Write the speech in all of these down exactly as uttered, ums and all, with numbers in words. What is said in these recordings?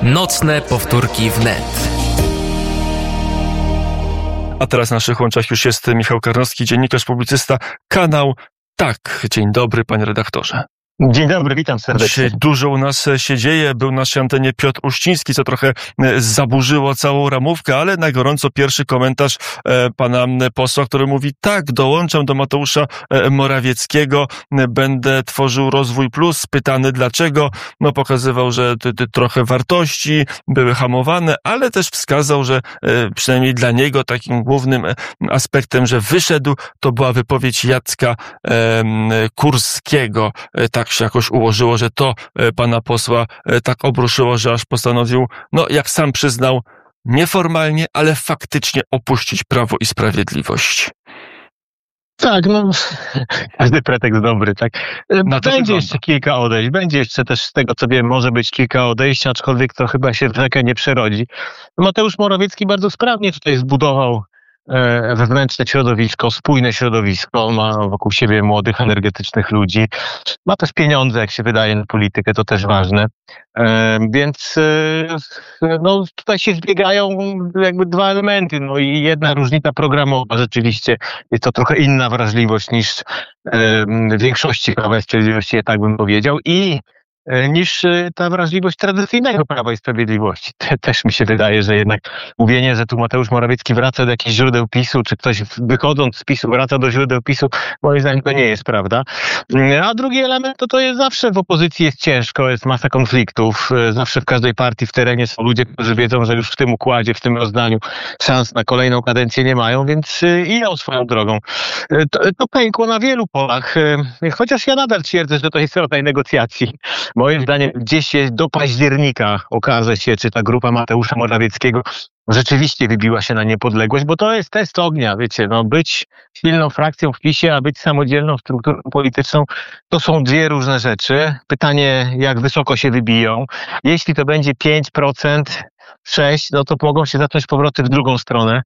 Nocne powtórki wnet. A teraz na naszych łączach już jest Michał Karnowski, dziennikarz, publicysta, kanał Tak. Dzień dobry, panie redaktorze. Dzień dobry, witam serdecznie. Dzisiaj dużo u nas się dzieje. Był na naszej antenie Piotr Uściński, co trochę zaburzyło całą ramówkę, ale na gorąco pierwszy komentarz pana posła, który mówi: tak, dołączam do Mateusza Morawieckiego, będę tworzył Rozwój Plus. Pytany dlaczego, no pokazywał, że ty, ty, trochę wartości były hamowane, ale też wskazał, że przynajmniej dla niego takim głównym aspektem, że wyszedł, to była wypowiedź Jacka e, Kurskiego. Tak się jakoś ułożyło, że to pana posła tak obruszyło, że aż postanowił, no jak sam przyznał, nieformalnie, ale faktycznie opuścić Prawo i Sprawiedliwość. Tak, no każdy pretekst dobry, tak. Będzie wygląda. jeszcze kilka odejść, będzie jeszcze też z tego co wiem, może być kilka odejść, aczkolwiek to chyba się w rzekę nie przerodzi. Mateusz Morawiecki bardzo sprawnie tutaj zbudował wewnętrzne środowisko, spójne środowisko, ma wokół siebie młodych, energetycznych ludzi, ma też pieniądze, jak się wydaje, na politykę, to też ważne, więc no tutaj się zbiegają jakby dwa elementy, no i jedna różnica programowa, rzeczywiście jest to trochę inna wrażliwość niż w większości Prawa i Sprawiedliwości, tak bym powiedział, i niż ta wrażliwość tradycyjnego Prawa i Sprawiedliwości. Te, też mi się wydaje, że jednak mówienie, że tu Mateusz Morawiecki wraca do jakichś źródeł PiSu, czy ktoś wychodząc z PiSu wraca do źródeł PiSu, moim zdaniem to nie jest prawda. A drugi element to to jest zawsze w opozycji jest ciężko, jest masa konfliktów, zawsze w każdej partii w terenie są ludzie, którzy wiedzą, że już w tym układzie, w tym rozdaniu szans na kolejną kadencję nie mają, więc idą swoją drogą. To, to pękło na wielu polach, chociaż ja nadal twierdzę, że to jest rodzaj negocjacji. Moim zdaniem gdzieś jest do października okaże się, czy ta grupa Mateusza Morawieckiego rzeczywiście wybiła się na niepodległość, bo to jest test ognia, wiecie, no być silną frakcją w PiSie, a być samodzielną strukturą polityczną, to są dwie różne rzeczy. Pytanie, jak wysoko się wybiją. Jeśli to będzie pięć procent, sześć procent, no to mogą się zacząć powroty w drugą stronę.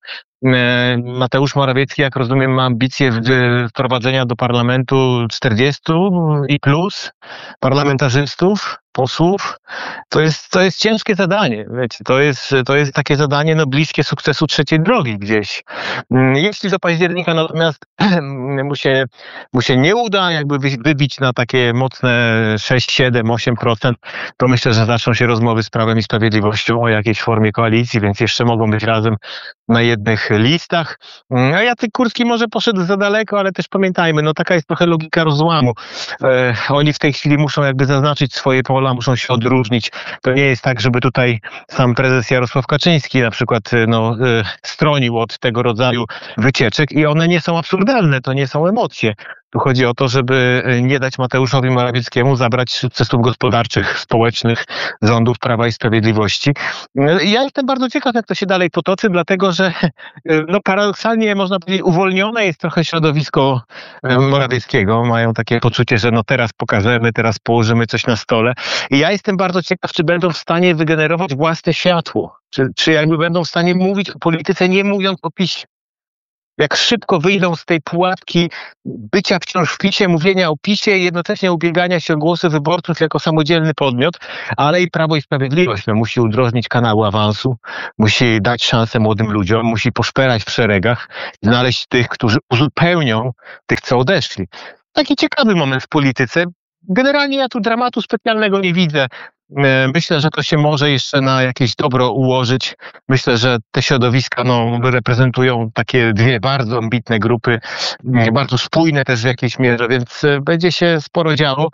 Mateusz Morawiecki, jak rozumiem, ma ambicje wprowadzenia do parlamentu czterdziestu i plus parlamentarzystów, posłów. To jest, to jest ciężkie zadanie, wiecie, to jest, to jest takie zadanie, no bliskie sukcesu trzeciej drogi gdzieś. Jeśli do października natomiast mu się, mu się nie uda jakby wybić na takie mocne sześć, siedem, osiem procent, to myślę, że zaczną się rozmowy z Prawem i Sprawiedliwością o jakiejś formie koalicji, więc jeszcze mogą być razem na jednych listach. A Jacek Kurski może poszedł za daleko, ale też pamiętajmy, no taka jest trochę logika rozłamu. E, oni w tej chwili muszą jakby zaznaczyć swoje pola, muszą się odróżnić. To nie jest tak, żeby tutaj sam prezes Jarosław Kaczyński na przykład no, e, stronił od tego rodzaju wycieczek i one nie są absurdalne, to nie są emocje. Tu chodzi o to, żeby nie dać Mateuszowi Morawieckiemu zabrać sukcesów gospodarczych, społecznych rządów Prawa i Sprawiedliwości. Ja jestem bardzo ciekaw, jak to się dalej potoczy, dlatego że no paradoksalnie można powiedzieć, uwolnione jest trochę środowisko Morawieckiego. Mają takie poczucie, że no teraz pokażemy, teraz położymy coś na stole. I ja jestem bardzo ciekaw, czy będą w stanie wygenerować własne światło. Czy, czy jakby będą w stanie mówić o polityce, nie mówiąc o PiSie. Jak szybko wyjdą z tej pułapki bycia wciąż w PiSie, mówienia o PiSie i jednocześnie ubiegania się o głosy wyborców jako samodzielny podmiot, ale i Prawo i Sprawiedliwość no, musi udrożnić kanał awansu, musi dać szansę młodym ludziom, musi poszperać w szeregach, znaleźć tych, którzy uzupełnią tych, co odeszli. Taki ciekawy moment w polityce. Generalnie ja tu dramatu specjalnego nie widzę. Myślę, że to się może jeszcze na jakieś dobro ułożyć. Myślę, że te środowiska no, reprezentują takie dwie bardzo ambitne grupy, bardzo spójne też w jakiejś mierze, więc będzie się sporo działo.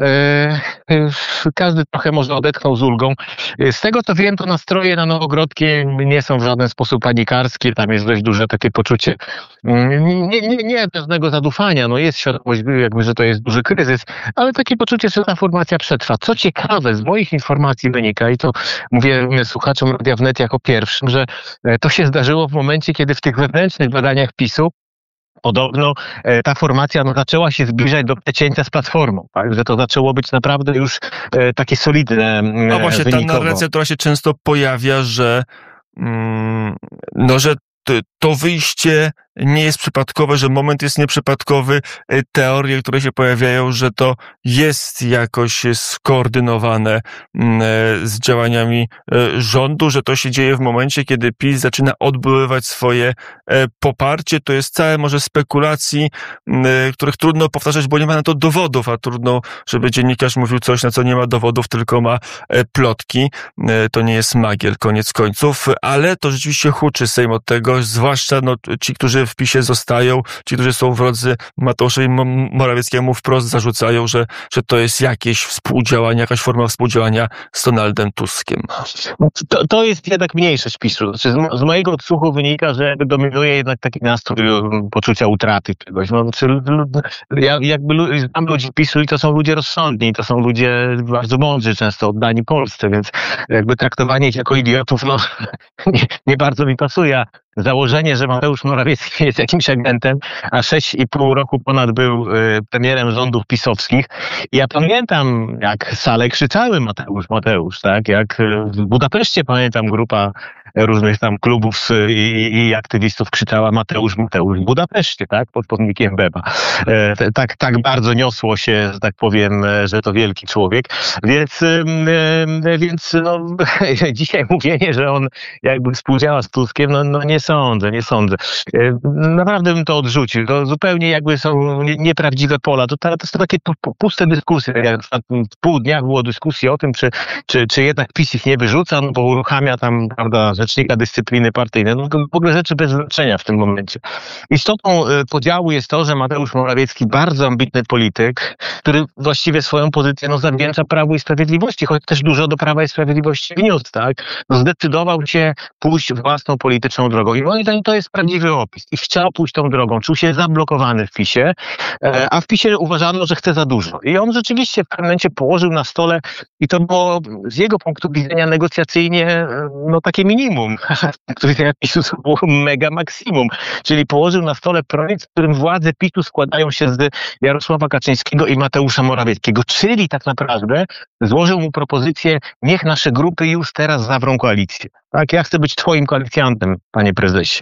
Każdy trochę może odetchnął z ulgą. Z tego co wiem, to nastroje na Nowogrodzkiej nie są w żaden sposób panikarskie. Tam jest dość duże takie poczucie nie, nie, nie pewnego zadufania. No jest świadomość, jakby, że to jest duży kryzys, ale takie poczucie, że ta formacja przetrwa. Co ciekawe, z moich informacji wynika, i to mówię słuchaczom Radia Wnet jako pierwszym, że to się zdarzyło w momencie, kiedy w tych wewnętrznych badaniach PiSu podobno e, ta formacja no, zaczęła się zbliżać do przecięcia z Platformą, tak? Że to zaczęło być naprawdę już e, takie solidne e, No właśnie, wynikowo. ta narracja, która się często pojawia, że mm, no, że to to wyjście nie jest przypadkowe, że moment jest nieprzypadkowy. Teorie, które się pojawiają, że to jest jakoś skoordynowane z działaniami rządu, że to się dzieje w momencie, kiedy PiS zaczyna odbywać swoje poparcie. To jest całe może spekulacji, których trudno powtarzać, bo nie ma na to dowodów, a trudno, żeby dziennikarz mówił coś, na co nie ma dowodów, tylko ma plotki. To nie jest magiel, koniec końców, ale to rzeczywiście huczy Sejm od tego, zwłaszcza no, ci, którzy w PiSie zostają, ci, którzy są wrodzy Mateuszowi Morawieckiemu, wprost zarzucają, że, że to jest jakieś współdziałanie, jakaś forma współdziałania z Donaldem Tuskiem. To, to jest jednak mniejszość PiSu. Znaczy z, z mojego odsłuchu wynika, że dominuje jednak taki nastrój poczucia utraty czegoś. No, czy, ja jakby znam ludzi PiSu i to są ludzie rozsądni, to są ludzie bardzo mądrzy, często oddani Polsce, więc jakby traktowanie ich jako idiotów, no nie, nie bardzo mi pasuje. Założenie, że Mateusz Morawiecki jest jakimś agentem, a sześć i pół roku ponad był y, premierem rządów pisowskich. I ja pamiętam, jak sale krzyczały Mateusz, Mateusz, tak? Jak w Budapeszcie, pamiętam, grupa różnych tam klubów i, i aktywistów krzyczała Mateusz, Mateusz w Budapeszcie, tak? Pod pomnikiem Beba. E, tak, tak bardzo niosło się, że tak powiem, że to wielki człowiek. Więc, e, więc no, dzisiaj mówienie, że on jakby współdziała z Tuskiem, no, no nie sądzę, nie sądzę. E, naprawdę bym to odrzucił. To zupełnie jakby są nieprawdziwe pola. To, to, to są takie puste dyskusje. Jak w pół dnia było dyskusji o tym, czy, czy, czy jednak PiS ich nie wyrzuca, no bo uruchamia tam, prawda, rzecznika dyscypliny partyjnej. No to w ogóle rzeczy bez znaczenia w tym momencie. Istotą podziału jest to, że Mateusz Morawiecki, bardzo ambitny polityk, który właściwie swoją pozycję no, zawdzięcza Prawu i Sprawiedliwości, choć też dużo do Prawa i Sprawiedliwości wniósł, tak? No, zdecydował się pójść własną polityczną drogą. I moim zdaniem to jest prawdziwy opis. I chciał pójść tą drogą. Czuł się zablokowany w PiSie, a w PiSie uważano, że chce za dużo. I on rzeczywiście w pewnym momencie położył na stole i to było z jego punktu widzenia negocjacyjnie no takie minimum, który ja PiSu to było mega maksimum. Czyli położył na stole projekt, w którym władze PiSu składają się z Jarosława Kaczyńskiego i Mateusza Morawieckiego. Czyli tak naprawdę złożył mu propozycję, niech nasze grupy już teraz zawrą koalicję. Tak, ja chcę być twoim koalicjantem, panie prezesie.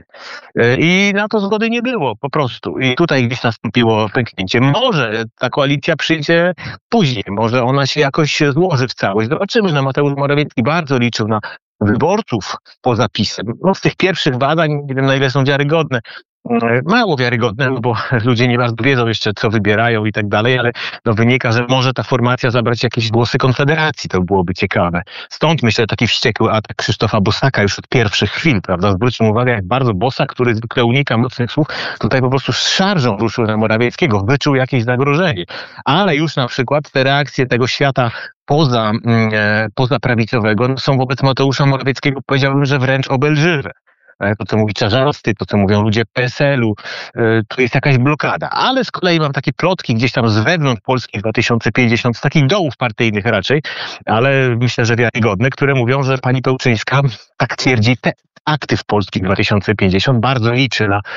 I na to zgody nie było, po prostu. I tutaj gdzieś nastąpiło pęknięcie. Może ta koalicja przyjdzie później, może ona się jakoś złoży w całość. Zobaczymy, no Mateusz Morawiecki bardzo liczył na wyborców poza PiS-em. No z tych pierwszych badań, nie wiem na ile są wiarygodne, mało wiarygodne, no bo ludzie nie bardzo wiedzą jeszcze, co wybierają i tak dalej, ale no wynika, że może ta formacja zabrać jakieś głosy Konfederacji, to byłoby ciekawe. Stąd myślę taki wściekły atak Krzysztofa Bosaka już od pierwszych chwil, prawda? Zwróćmy uwagę, jak bardzo Bosak, który zwykle unika mocnych słów, tutaj po prostu z szarżą ruszył na Morawieckiego, wyczuł jakieś zagrożenie. Ale już na przykład te reakcje tego świata poza, e, poza prawicowego no, są wobec Mateusza Morawieckiego, powiedziałbym, że wręcz obelżywe. To, co mówi Czarzasty, to, co mówią ludzie P S L u, tu jest jakaś blokada. Ale z kolei mam takie plotki gdzieś tam z wewnątrz Polski dwa tysiące pięćdziesiąt, z takich dołów partyjnych raczej, ale myślę, że wiarygodne, które mówią, że pani Pełczyńska, tak twierdzi, te aktyw Polski dwa tysiące pięćdziesiąt bardzo liczy na,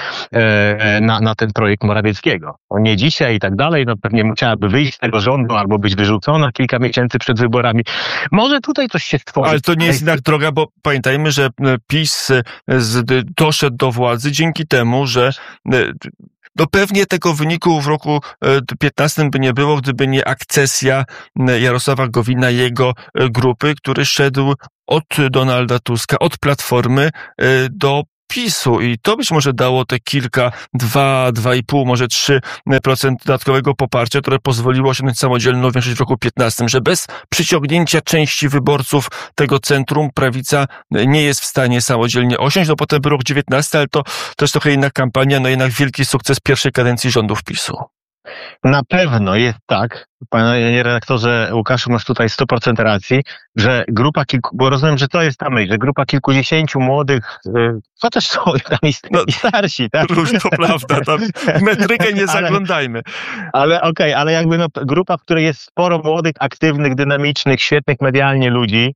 na, na ten projekt Morawieckiego. O nie dzisiaj i tak dalej, no pewnie musiałaby wyjść z tego rządu albo być wyrzucona kilka miesięcy przed wyborami. Może tutaj coś się stworzy. Ale to nie jest jednak droga, bo pamiętajmy, że PiS z, doszedł do władzy dzięki temu, że no pewnie tego wyniku w roku piętnastym by nie było, gdyby nie akcesja Jarosława Gowina, jego grupy, który szedł od Donalda Tuska, od Platformy do PiSu i to być może dało te kilka, dwa, dwa i pół, może trzy procent dodatkowego poparcia, które pozwoliło osiągnąć samodzielną większość w roku piętnastym, że bez przyciągnięcia części wyborców tego centrum prawica nie jest w stanie samodzielnie osiąść. No potem był rok dziewiętnasty, ale to też trochę inna kampania, no jednak wielki sukces pierwszej kadencji rządów PiSu. Na pewno jest tak, panie redaktorze Łukaszu, masz tutaj sto procent racji, że grupa kilku, bo rozumiem, że to jest ta myśl, że grupa kilkudziesięciu młodych, chociaż są tam i, no, i starsi, tak? To prawda, tam w metrykę nie zaglądajmy. Ale okej, okay, ale jakby no, grupa, w której jest sporo młodych, aktywnych, dynamicznych, świetnych medialnie ludzi,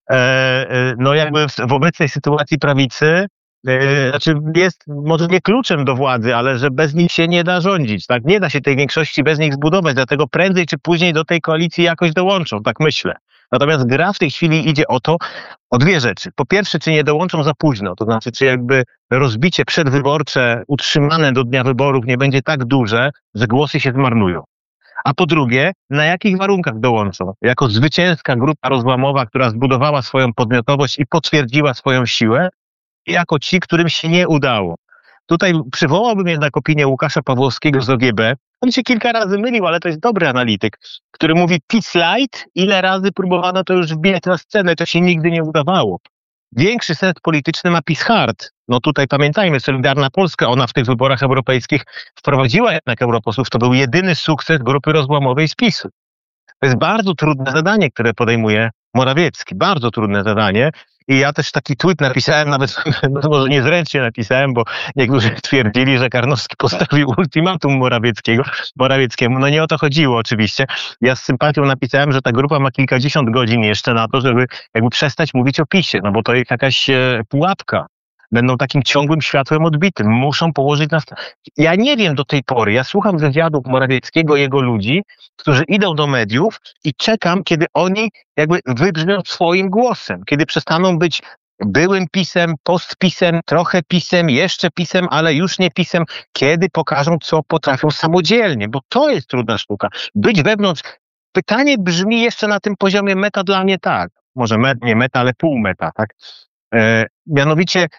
e, no jakby w, w obecnej sytuacji prawicy, znaczy jest może nie kluczem do władzy, ale że bez nich się nie da rządzić, tak? Nie da się tej większości bez nich zbudować, dlatego prędzej czy później do tej koalicji jakoś dołączą, tak myślę. Natomiast gra w tej chwili idzie o to, o dwie rzeczy. Po pierwsze, czy nie dołączą za późno, to znaczy, czy jakby rozbicie przedwyborcze utrzymane do dnia wyborów nie będzie tak duże, że głosy się zmarnują. A po drugie, na jakich warunkach dołączą? Jako zwycięska grupa rozłamowa, która zbudowała swoją podmiotowość i potwierdziła swoją siłę, i jako ci, którym się nie udało. Tutaj przywołałbym jednak opinię Łukasza Pawłowskiego z O G B. On się kilka razy mylił, ale to jest dobry analityk, który mówi PiS light, ile razy próbowano to już wbijać na scenę, to się nigdy nie udawało. Większy sens polityczny ma PiS hard. No tutaj pamiętajmy, Solidarna Polska, ona w tych wyborach europejskich wprowadziła jednak europosłów, to był jedyny sukces grupy rozłamowej z PiSu. To jest bardzo trudne zadanie, które podejmuje Morawiecki, bardzo trudne zadanie. I ja też taki tweet napisałem, nawet no może niezręcznie napisałem, bo niektórzy twierdzili, że Karnowski postawił ultimatum Morawieckiego, Morawieckiemu. No nie o to chodziło oczywiście. Ja z sympatią napisałem, że ta grupa ma kilkadziesiąt godzin jeszcze na to, żeby jakby przestać mówić o PiSie, no bo to jest jakaś e, pułapka. Będą takim ciągłym światłem odbitym. Muszą położyć nas... Ja nie wiem do tej pory, ja słucham wywiadów Morawieckiego i jego ludzi, którzy idą do mediów i czekam, kiedy oni jakby wybrzmią swoim głosem, kiedy przestaną być byłym PiSem, post-PiSem, trochę PiSem, jeszcze PiSem, ale już nie PiSem, kiedy pokażą, co potrafią samodzielnie, bo to jest trudna sztuka. Być wewnątrz... Pytanie brzmi jeszcze na tym poziomie meta dla mnie tak. Może met, nie meta, ale pół meta, tak? E, mianowicie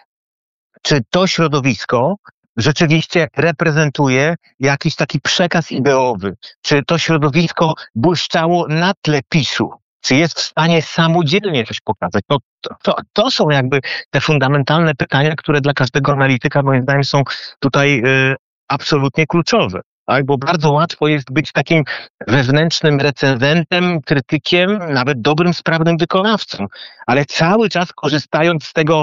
czy to środowisko rzeczywiście reprezentuje jakiś taki przekaz ideowy? Czy to środowisko błyszczało na tle PiSu? Czy jest w stanie samodzielnie coś pokazać? To, to, to są jakby te fundamentalne pytania, które dla każdego analityka moim zdaniem są tutaj y, absolutnie kluczowe. Tak? Bo bardzo łatwo jest być takim wewnętrznym recenzentem, krytykiem, nawet dobrym, sprawnym wykonawcą, ale cały czas korzystając z tego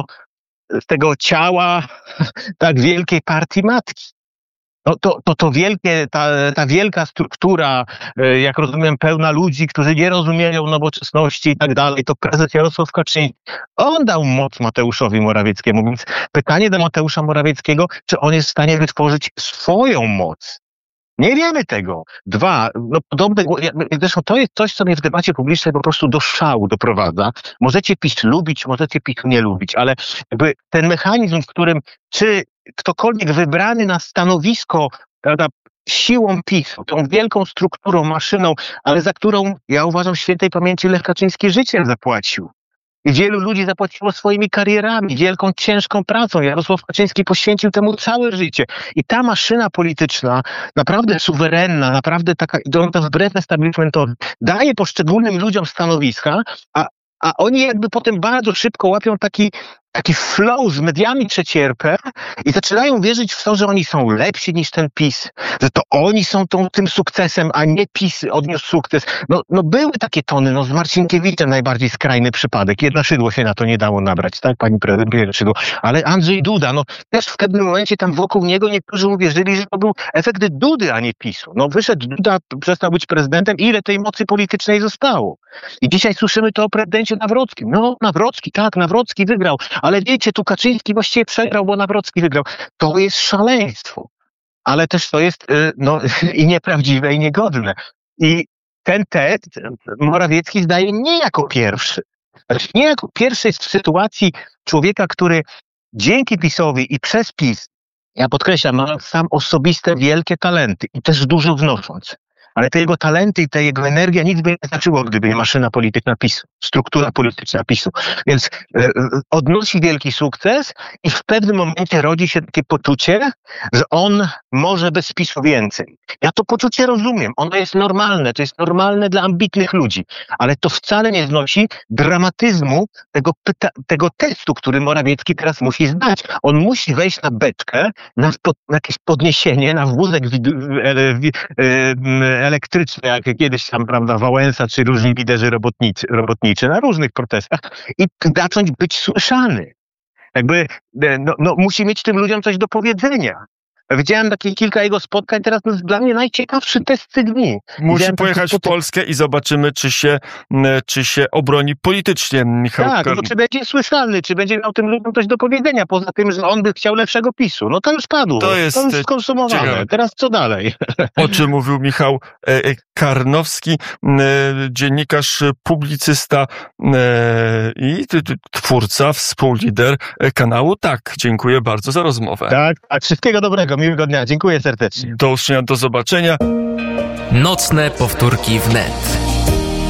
z tego ciała tak wielkiej partii matki. No to, to, to wielkie, ta, ta wielka struktura, jak rozumiem, pełna ludzi, którzy nie rozumieją nowoczesności i tak dalej, to prezes Jarosław Kaczyński, on dał moc Mateuszowi Morawieckiemu, więc pytanie do Mateusza Morawieckiego, czy on jest w stanie wytworzyć swoją moc? Nie wiemy tego. Dwa, no podobne, zresztą to jest coś, co mnie w debacie publicznej po prostu do szału doprowadza. Możecie PiS lubić, możecie PiS nie lubić, ale jakby ten mechanizm, w którym czy ktokolwiek wybrany na stanowisko, prawda, siłą PiSu, tą wielką strukturą, maszyną, ale za którą, ja uważam, świętej pamięci Lech Kaczyński życiem zapłacił. I wielu ludzi zapłaciło swoimi karierami, wielką, ciężką pracą. Jarosław Kaczyński poświęcił temu całe życie. I ta maszyna polityczna, naprawdę suwerenna, naprawdę taka idąca wbrew establishmentowi, daje poszczególnym ludziom stanowiska, a, a oni jakby potem bardzo szybko łapią taki, taki flow z mediami trzecierpe i zaczynają wierzyć w to, że oni są lepsi niż ten PiS, że to oni są tą, tym sukcesem, a nie PiS odniósł sukces. No, no były takie tony, no z Marcinkiewiczem najbardziej skrajny przypadek. Jedna Szydło się na to nie dało nabrać, tak, pani prezydent Jedna Szydło. Ale Andrzej Duda, no też w pewnym momencie tam wokół niego niektórzy uwierzyli, że to był efekt Dudy, a nie PiSu. No wyszedł Duda, przestał być prezydentem, ile tej mocy politycznej zostało. I dzisiaj słyszymy to o prezydencie Nawrockim. No Nawrocki, tak, Nawrocki wygrał, ale wiecie, tu Kaczyński właściwie przegrał, bo Nawrocki wygrał. To jest szaleństwo. Ale też to jest no, i nieprawdziwe, i niegodne. I ten test Morawiecki zdaje nie jako pierwszy. Znaczy nie jako pierwszy jest w sytuacji człowieka, który dzięki PiSowi i przez PiS, ja podkreślam, ma sam osobiste wielkie talenty i też dużo wnosząc. Ale te jego talenty i ta jego energia nic by nie znaczyło, gdyby nie maszyna polityczna PiSu, struktura polityczna PiSu. Więc e, odnosi wielki sukces i w pewnym momencie rodzi się takie poczucie, że on może bez PiSu więcej. Ja to poczucie rozumiem, ono jest normalne, to jest normalne dla ambitnych ludzi, ale to wcale nie znosi dramatyzmu tego, pyta- tego testu, który Morawiecki teraz musi zdać. On musi wejść na beczkę, na, pod, na jakieś podniesienie, na wózek wid- e, wi- e, elektryczny, jak kiedyś tam, prawda, Wałęsa, czy różni liderzy robotnicy, robotniczy na różnych protestach i zacząć być słyszany. Jakby, no, no, musi mieć tym ludziom coś do powiedzenia. Widziałem takie kilka jego spotkań, teraz to jest dla mnie najciekawszy test tych dni. Musi Widziałem pojechać w Polskę i zobaczymy, czy się, czy się obroni politycznie Michał Tak, Karn... no, czy będzie słyszalny, czy będzie miał tym ludziom coś do powiedzenia, poza tym, że on by chciał lepszego PiSu. No to już padło, To jest to już skonsumowane. ciekawe. Teraz co dalej? O czym mówił Michał e, Karnowski, e, dziennikarz, publicysta e, i t, t, twórca, współlider kanału Tak. Dziękuję bardzo za rozmowę. Tak, a wszystkiego dobrego, miłego dnia. Dziękuję serdecznie. Do usłyszenia, do zobaczenia. Nocne powtórki wnet.